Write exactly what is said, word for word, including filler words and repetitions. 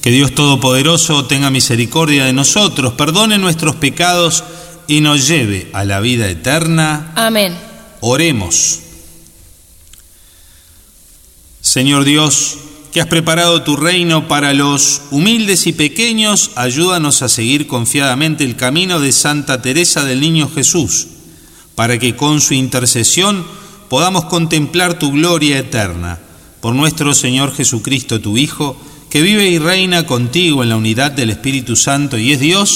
Que Dios Todopoderoso tenga misericordia de nosotros, perdone nuestros pecados y nos lleve a la vida eterna. Amén. Oremos. Señor Dios, que has preparado tu reino para los humildes y pequeños, ayúdanos a seguir confiadamente el camino de Santa Teresa del Niño Jesús, para que con su intercesión podamos contemplar tu gloria eterna. Por nuestro Señor Jesucristo, tu Hijo, que vive y reina contigo en la unidad del Espíritu Santo y es Dios